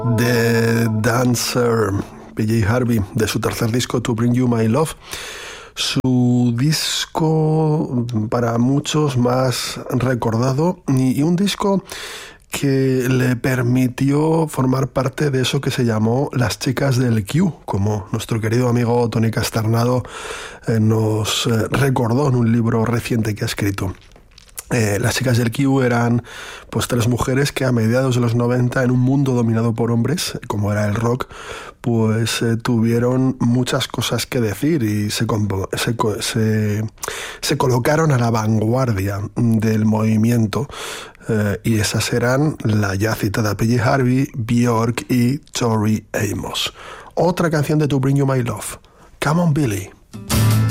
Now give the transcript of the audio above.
The Dancer, PJ Harvey, de su tercer disco To Bring You My Love. Su disco para muchos más recordado y un disco que le permitió formar parte de eso que se llamó las chicas del Q, como nuestro querido amigo Tony Casternado nos recordó en un libro reciente que ha escrito. Las chicas del Q eran pues tres mujeres que a mediados de los 90, en un mundo dominado por hombres, como era el rock, pues tuvieron muchas cosas que decir y se colocaron a la vanguardia del movimiento. Y esas eran la ya citada PJ Harvey, Björk y Tori Amos. Otra canción de To Bring You My Love, Come on Billy.